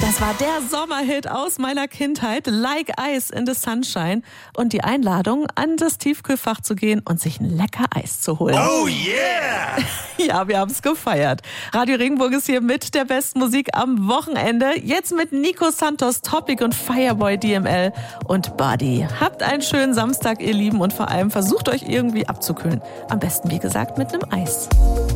Das war der Sommerhit aus meiner Kindheit, Like Ice in the Sunshine. Und die Einladung, an das Tiefkühlfach zu gehen und sich ein lecker Eis zu holen. Oh yeah! Ja, wir haben es gefeiert. Radio Regenbogen ist hier mit der besten Musik am Wochenende. Jetzt mit Nico Santos, Topic und Fireboy DML und Buddy. Habt einen schönen Samstag, ihr Lieben, und vor allem versucht euch irgendwie abzukühlen. Am besten, wie gesagt, mit einem Eis.